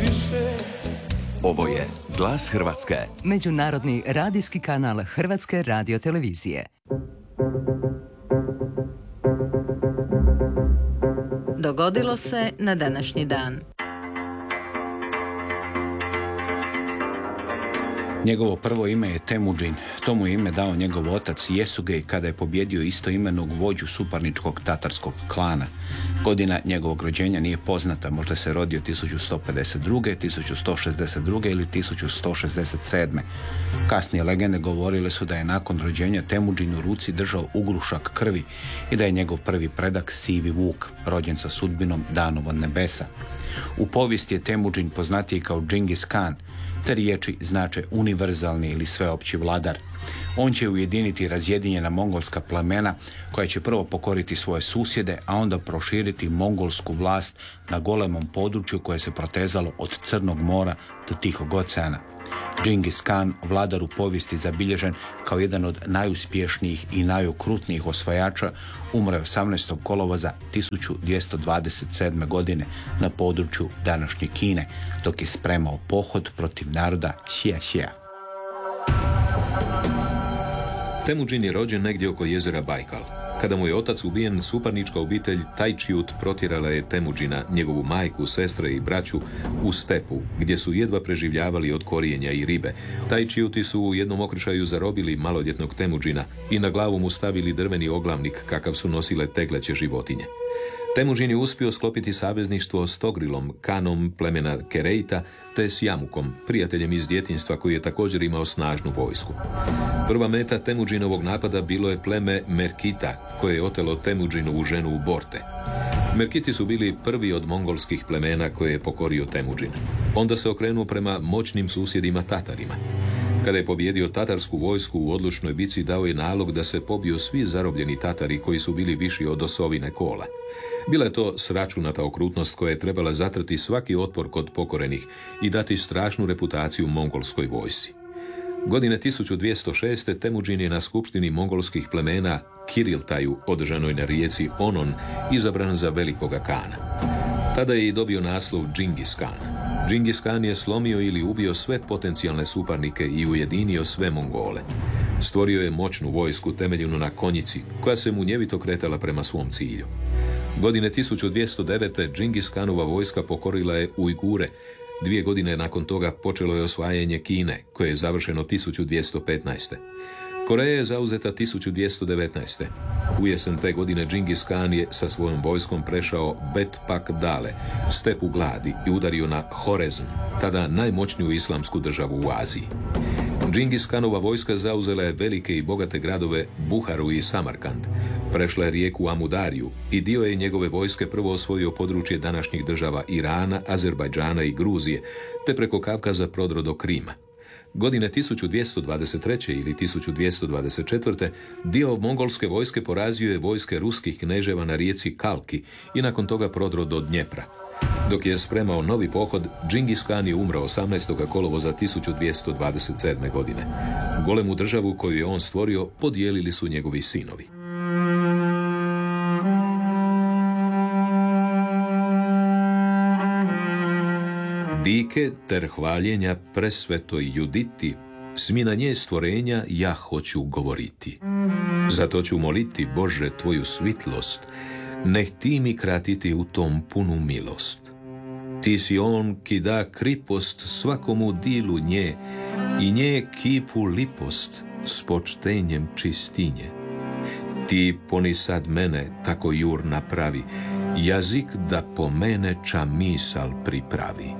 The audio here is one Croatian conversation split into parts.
više. Ovo je Glas Hrvatske. Međunarodni radijski kanal Hrvatske radiotelevizije. Dogodilo se na današnji dan. Njegovo prvo ime je Temudžin. To mu je ime dao njegov otac Jesugej kada je pobjedio istoimenog vođu suparničkog tatarskog klana. Godina njegovog rođenja nije poznata, možda se rodio 1152., 1162. ili 1167. Kasnije legende govorile su da je nakon rođenja Temudžin u ruci držao ugrušak krvi i da je njegov prvi predak Sivi Vuk, rođen sa sudbinom danom od nebesa. U povijesti je Temudžin poznatiji kao Džingis Khan, te riječi znače univerzalni ili sveopći vladar. On će ujediniti razjedinjena mongolska plemena koja će prvo pokoriti svoje susjede, a onda proširiti mongolsku vlast na golemom području koje se protezalo od Crnog mora do Tihog oceana. Džingis Khan, vladar u povijesti zabilježen kao jedan od najuspješnijih i najokrutnijih osvajača, umro je 18. kolovoza 1227. godine na području današnje Kine, dok je spremao pohod protiv naroda Xia. Temudžin je rođen negdje oko jezera Bajkal. Kada mu je otac ubijen, suparnička obitelj Tajčiut protjerala je Temudžina, njegovu majku, sestre i braću u stepu, gdje su jedva preživljavali od korijenja i ribe. Tajčiuti su u jednom okršaju zarobili maloljetnog Temudžina i na glavu mu stavili drveni oglavnik kakav su nosile tegleće životinje. Temudžin je uspio sklopiti savezništvo s Togrilom, kanom plemena Kerejta, te s Jamukom, prijateljem iz djetinjstva koji je također imao snažnu vojsku. Prva meta Temudžinovog napada bilo je pleme Merkita, koje je otelo Temudžinovu ženu u Borte. Merkiti su bili prvi od mongolskih plemena koje je pokorio Temudžin. Onda se okrenuo prema moćnim susjedima Tatarima. Kada je pobjedio tatarsku vojsku u odlučnoj bici, dao je nalog da se pobiju svi zarobljeni Tatari koji su bili viši od osovine kola. Bila je to sračunata okrutnost koja je trebala zatrti svaki otpor kod pokorenih i dati strašnu reputaciju mongolskoj vojsci. Godine 1206. Temudžin je na skupštini mongolskih plemena Kiriltaju, održanoj na rijeci Onon, izabran za velikoga kana. Tada je i dobio naslov Džingis Khan. Džingis Khan je slomio ili ubio sve potencijalne suparnike i ujedinio sve Mongole. Stvorio je moćnu vojsku temeljenu na konjici, koja se munjevito kretala prema svom cilju. Godine 1209. Džingis Khanova vojska pokorila je Ujgure. 2 godine nakon toga počelo je osvajanje Kine, koje je završeno 1215. Koreja je zauzeta 1219. U jesen te godine Džingis Khan je sa svojom vojskom prešao Bet Pak Dale, stepu gladi, i udario na Horezm, tada najmoćniju islamsku državu u Aziji. Džingis Khanova vojska zauzela je velike i bogate gradove Buharu i Samarkand, prešla je rijeku Amudariju i dio je njegove vojske prvo osvojio područje današnjih država Irana, Azerbajdžana i Gruzije, te preko Kavkaza prodro do Krima. Godine 1223. ili 1224. dio mongolske vojske porazio je vojske ruskih kneževa na rijeci Kalki i nakon toga prodro do Dnjepra. Dok je spremao novi pohod, Džingis Khan je umro 18. kolovoza 1227. godine. Golemu državu koju je on stvorio podijelili su njegovi sinovi. Dike ter hvaljenja presvetoj Juditi, smi na nje stvorenja ja hoću govoriti. Zato ću moliti, Bože, tvoju svitlost, neh ti mi kratiti u tom punu milost. Ti si on ki da kripost svakomu dilu nje i nje kipu lipost s počtenjem čistinje. Ti poni sad mene tako jur napravi, jazik da po mene ča misal pripravi.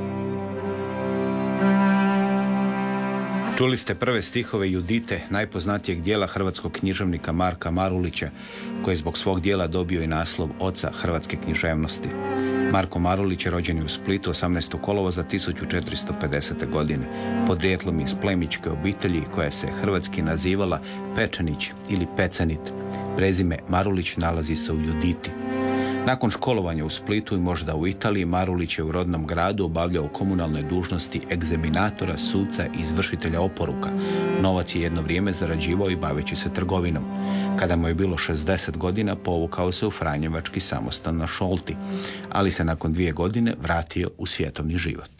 Čuli ste prve stihove Judite, najpoznatijeg dijela hrvatskog književnika Marka Marulića, koji je zbog svog dijela dobio i naslov oca hrvatske književnosti. Marko Marulić je rođen u Splitu 18. kolovoza 1450. godine. Podrijetlom iz plemićke obitelji koja se hrvatski nazivala Pečanić ili Pecanit. Prezime Marulić nalazi se u Juditi. Nakon školovanja u Splitu i možda u Italiji, Marulić je u rodnom gradu obavljao komunalne dužnosti egzaminatora, suca i izvršitelja oporuka. Novac je jedno vrijeme zarađivao i baveći se trgovinom. Kada mu je bilo 60 godina, povukao se u franjevački samostan na Šolti, ali se nakon 2 godine vratio u svjetovni život.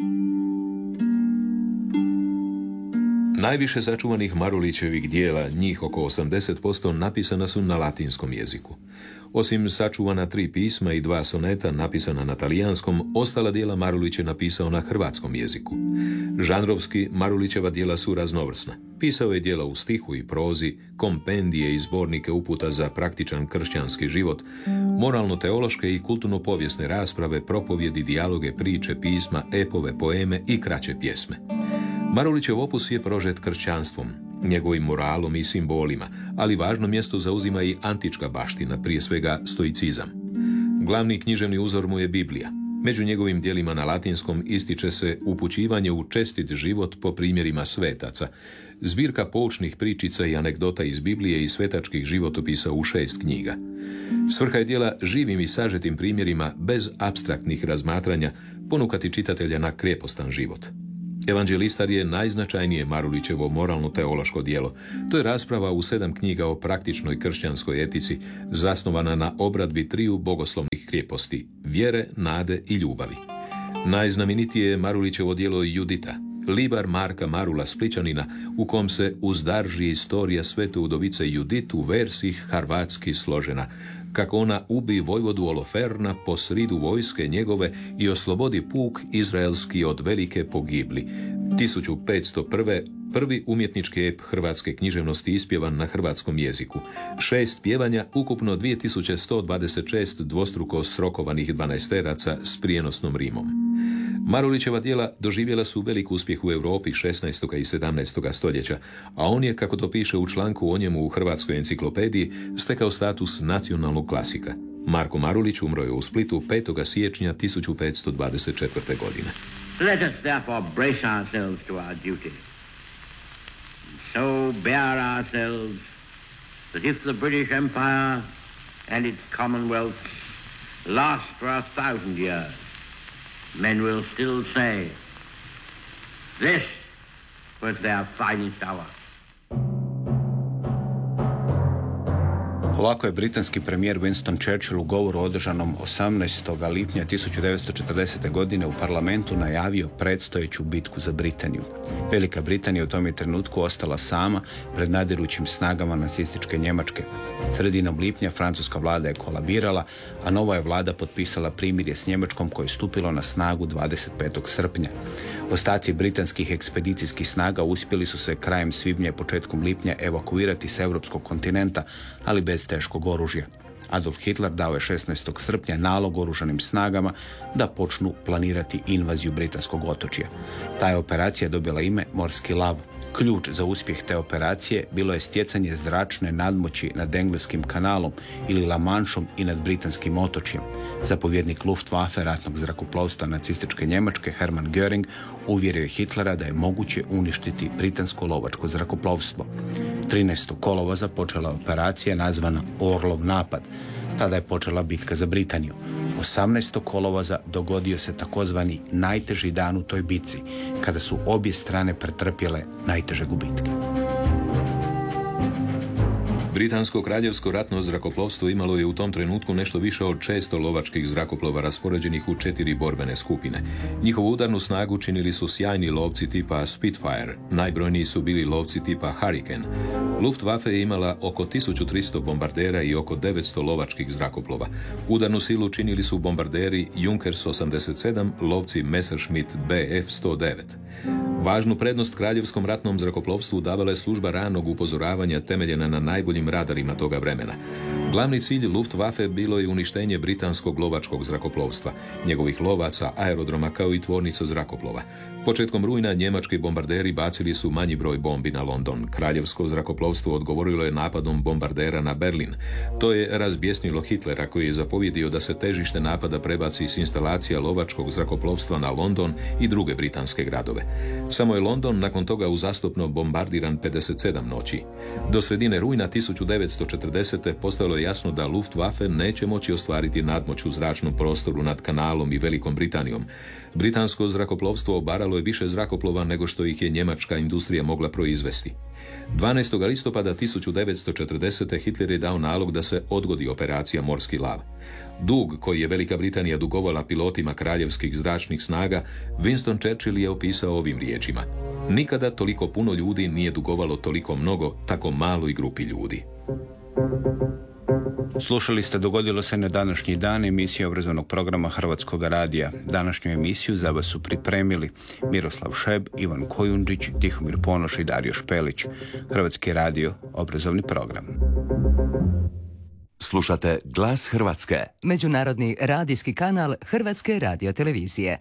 Najviše sačuvanih Marulićevih dijela, njih oko 80%, napisana su na latinskom jeziku. Osim sačuvana 3 pisma i 2 soneta napisana na talijanskom, ostala dijela Marulić je napisao na hrvatskom jeziku. Žanrovski, Marulićeva dijela su raznovrsna. Pisao je dijela u stihu i prozi, kompendije i zbornike uputa za praktičan kršćanski život, moralno-teološke i kulturno-povijesne rasprave, propovjedi, dijaloge, priče, pisma, epove, poeme i kraće pjesme. Marulićev opus je prožet kršćanstvom, njegovim moralom i simbolima, ali važno mjesto zauzima i antička baština, prije svega stoicizam. Glavni književni uzor mu je Biblija. Među njegovim djelima na latinskom ističe se upućivanje u čestit život po primjerima svetaca, zbirka poučnih pričica i anegdota iz Biblije i svetačkih životopisa u 6 knjiga. Svrha je djela živim i sažetim primjerima, bez apstraktnih razmatranja, ponukati čitatelja na krepostan život. Evanđelistar je najznačajnije Marulićevo moralno-teološko djelo. To je rasprava u 7 knjiga o praktičnoj kršćanskoj etici, zasnovana na obradbi 3 bogoslovnih krijeposti, vjere, nade i ljubavi. Najznamenitije je Marulićevo djelo Judita, libar Marka Marula Splićanina, u kom se uzdarži istorija svete udovice Judit u versih harvatski složena, kako ona ubi vojvodu Oloferna po sridu vojske njegove i oslobodi puk izraelski od velike pogibli. 1501. prvi umjetnički ep hrvatske književnosti ispjevan na hrvatskom jeziku. 6 pjevanja, ukupno 2126 dvostruko srokovanih 12-teraca s prijenosnom rimom. Marulićeva djela doživjela su velik uspjeh u Europi 16. i 17. stoljeća, a on je, kako to piše u članku o njemu u Hrvatskoj enciklopediji, stekao status nacionalnog klasika. Marko Marulić umro je u Splitu 5. siječnja 1524. godine. Let us therefore brace ourselves to our duty. So bear ourselves that if the British Empire and its commonwealths last for 1,000 years, men will still say, this was their finest hour. Ovako je britanski premijer Winston Churchill u govoru održanom 18. lipnja 1940. godine u parlamentu najavio predstojeću bitku za Britaniju. Velika Britanija u tom je trenutku ostala sama pred nadirućim snagama nacističke Njemačke. Sredinom lipnja francuska vlada je kolabirala, a nova je vlada potpisala primirje s Njemačkom koje je stupilo na snagu 25. srpnja. Ostaci britanskih ekspedicijskih snaga uspjeli su se krajem svibnja i početkom lipnja evakuirati s europskog kontinenta, ali bez teškog oružja. Adolf Hitler dao je 16. srpnja nalog oružanim snagama da počnu planirati invaziju britanskog otočja. Ta je operacija dobila ime Morski lav. Ključ za uspjeh te operacije bilo je stjecanje zračne nadmoći nad Engleskim kanalom ili La Manchom i nad britanskim otočjem. Zapovjednik Luftwaffe ratnog zrakoplovstva nacističke Njemačke Hermann Göring uvjerio je Hitlera da je moguće uništiti britansko lovačko zrakoplovstvo. 13. kolovoza počela operacija nazvana Orlov napad. Tada je počela bitka za Britaniju. 18. kolovoza dogodio se takozvani najteži dan u toj bitci, kada su obje strane pretrpjele najteže gubitke. Britansko kraljevsko ratno zrakoplovstvo imalo je u tom trenutku nešto više od 600 lovačkih zrakoplova raspoređenih u 4 borbene skupine. Njihovu udarnu snagu činili su sjajni lovci tipa Spitfire, najbrojniji su bili lovci tipa Hurricane. Luftwaffe je imala oko 1300 bombardera i oko 900 lovačkih zrakoplova. Udarnu silu činili su bombarderi Junkers 87, lovci Messerschmitt Bf 109. Važnu prednost kraljevskom ratnom zrakoplovstvu davala je služba ranog upozoravanja temeljena na najboljim radarima toga vremena. Glavni cilj Luftwaffe bilo je uništenje britanskog lovačkog zrakoplovstva, njegovih lovaca, aerodroma kao i tvornica zrakoplova. Početkom rujna njemački bombarderi bacili su manji broj bombi na London. Kraljevsko zrakoplovstvo odgovorilo je napadom bombardera na Berlin. To je razbjesnilo Hitlera, koji je zapovjedio da se težište napada prebaci s instalacija lovačkog zrakoplovstva na London i druge britanske gradove. Samo je London nakon toga uzastopno bombardiran 57 noći. Do sredine rujna 1940. postalo je jasno da Luftwaffe neće moći ostvariti nadmoć u zračnom prostoru nad Kanalom i Velikom Britanijom. Britansko zrakoplovstvo obaralo je više zrakoplova nego što ih je njemačka industrija mogla proizvesti. 12. listopada 1940. Hitler je dao nalog da se odgodi operacija Morski lav. Dug koji je Velika Britanija dugovala pilotima kraljevskih zračnih snaga, Winston Churchill je opisao ovim riječima: nikada toliko puno ljudi nije dugovalo toliko mnogo tako maloj grupi ljudi. Slušali ste Dogodilo se na današnji dan, emisiju obrazovnog programa Hrvatskog radija. Današnju emisiju za vas su pripremili Miroslav Šeb, Ivan Kojundžić, Tihomir Ponoš i Dario Špelić. Hrvatski radio, obrazovni program. Slušate Glas Hrvatske. Međunarodni radijski kanal Hrvatske radiotelevizije.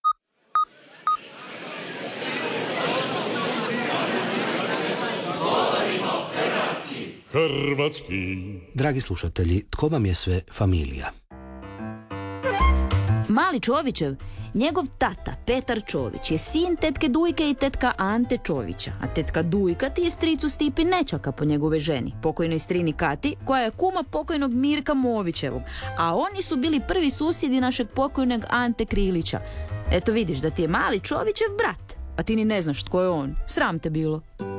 Hrvatski. Dragi slušatelji, tko vam je sve familija? Mali Čovićev, njegov tata, Petar Čović, je sin tetke Dujke i tetka Ante Čovića, a tetka Dujka ti je stricu Stipi Nečaka po njegove ženi, pokojnoj strini Kati, koja je kuma pokojnog Mirka Movićevog, a oni su bili prvi susjedi našeg pokojnog Ante Krilića. Eto vidiš da ti je Mali Čovićev brat, a ti ni ne znaš tko je on. Sram te bilo.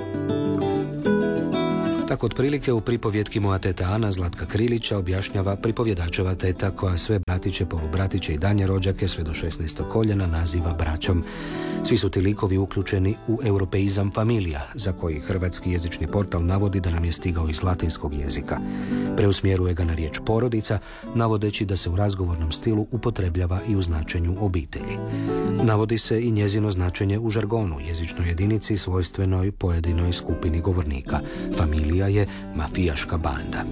Tako otprilike u pripovjetki moja teta Ana Zlatka Krilića objašnjava pripovjedačeva teta koja sve bratiće, polubratiće i danje rođake sve do 16. koljena naziva braćom. Svi su ti likovi uključeni u europeizam familija, za koji hrvatski jezični portal navodi da nam je stigao iz latinskog jezika. Preusmjeruje ga na riječ porodica, navodeći da se u razgovornom stilu upotrebljava i u značenju obitelji. Navodi se i njezino značenje u žargonu, jezičnoj jedinici svojstvenoj pojedinoj skupini govornika. Familija je mafijaška banda.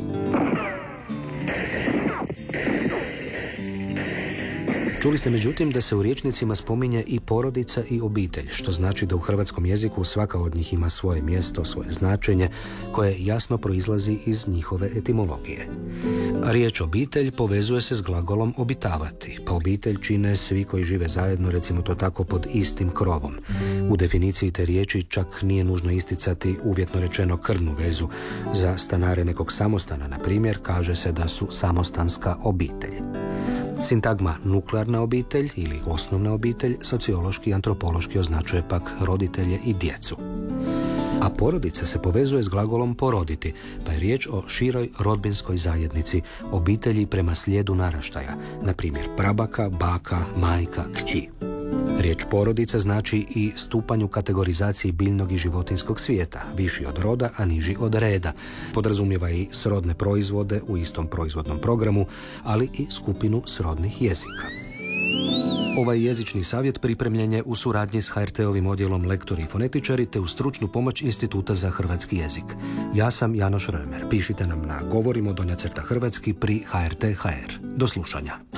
Čuli ste međutim da se u rječnicima spominje i porodica i obitelj, što znači da u hrvatskom jeziku svaka od njih ima svoje mjesto, svoje značenje, koje jasno proizlazi iz njihove etimologije. Riječ obitelj povezuje se s glagolom obitavati, pa obitelj čine svi koji žive zajedno, recimo to tako, pod istim krovom. U definiciji te riječi čak nije nužno isticati uvjetno rečeno krvnu vezu. Za stanare nekog samostana, na primjer, kaže se da su samostanska obitelj. Sintagma nuklearna obitelj ili osnovna obitelj sociološki i antropološki označuje pak roditelje i djecu. A porodica se povezuje s glagolom poroditi, pa je riječ o široj rodbinskoj zajednici, obitelji prema slijedu naraštaja, na primjer prabaka, baka, majka, kći. Riječ porodica znači i stupanj u kategorizaciji biljnog i životinjskog svijeta, viši od roda, a niži od reda. Podrazumijeva i srodne proizvode u istom proizvodnom programu, ali i skupinu srodnih jezika. Ovaj jezični savjet pripremljen je u suradnji s HRT-ovim odjelom Lektori i fonetičari te u stručnu pomoć Instituta za hrvatski jezik. Ja sam Janoš Römer. Pišite nam na govorimo _hrvatski pri HRT.hr. Do slušanja.